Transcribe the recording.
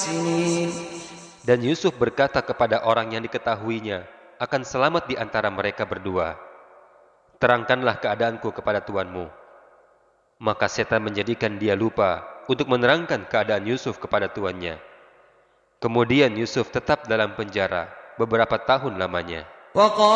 سنين. Dan Yusuf berkata kepada orang yang diketahuinya akan selamat di antara mereka berdua, "Terangkanlah keadaanku kepada tuanmu." Maka setan menjadikan dia lupa untuk menerangkan keadaan Yusuf kepada tuannya. Kemudian Yusuf tetap dalam penjara beberapa tahun lamanya.